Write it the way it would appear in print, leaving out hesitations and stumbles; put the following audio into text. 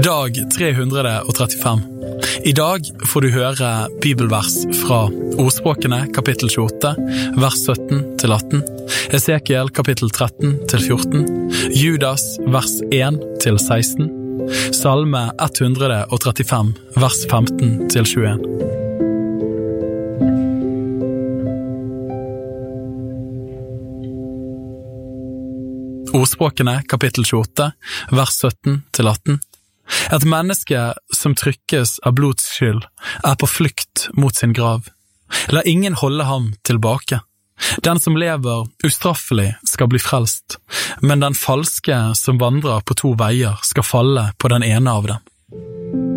Dag 335. I dag får du høre bibelvers fra Ordspråkene kapittel 28, vers 17-18, Esekiel kapittel 13-14, Judas vers 1-16, Salme 135, vers 15-21. Ordspråkene kapittel 28, vers 17-18. Et menneske som trykkes av blods skyld på flukt mot sin grav. La ingen holde ham tilbake. Den som lever ustraffelig skal bli frelst, men den falske som vandrer på to veier skal falle på den ene av dem.